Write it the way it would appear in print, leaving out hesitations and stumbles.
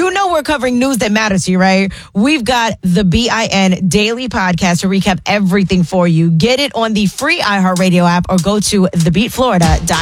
You know we're covering news that matters to you, right? We've got the BIN Daily Podcast to recap everything for you. Get it on the free iHeartRadio app or go to thebeatflorida.com.